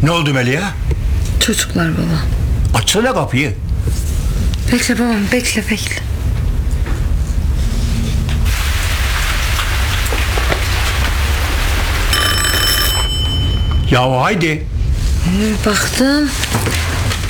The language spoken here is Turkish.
Ne oldu Melia? Çocuklar baba. Açsana kapıyı. Bekle babam, bekle. Ya haydi. Baktım.